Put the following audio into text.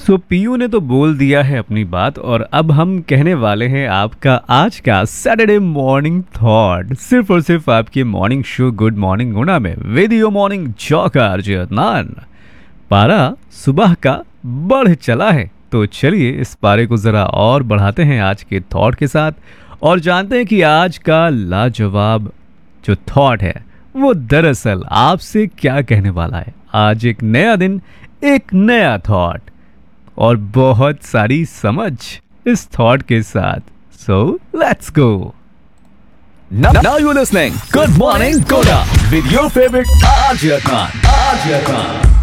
PU ने तो बोल दिया है अपनी बात और अब हम कहने वाले हैं आपका आज का सैटरडे मॉर्निंग थॉट सिर्फ और सिर्फ आपके मॉर्निंग शो गुड मॉर्निंग गुना में with your morning joker Adnan. पारा सुबह का बढ़ चला है, तो चलिए इस पारे को जरा और बढ़ाते हैं आज के थॉट के साथ और जानते हैं कि आज का लाजवाब जो थॉट है वो दरअसल आपसे क्या कहने वाला है। आज एक नया दिन, एक नया थॉट और बहुत सारी समझ इस थॉट के साथ। So let's go. Now you're listening. Good morning, Koda, with your favorite RJ Khan.